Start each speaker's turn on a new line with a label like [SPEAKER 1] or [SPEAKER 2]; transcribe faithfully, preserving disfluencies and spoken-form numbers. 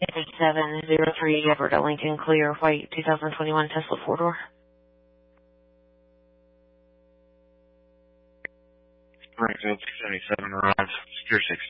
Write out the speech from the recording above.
[SPEAKER 1] seven zero three Alberta Lincoln Clear White two thousand twenty-one Tesla four-door.
[SPEAKER 2] Springfield six seventy-seven arrives, Secure six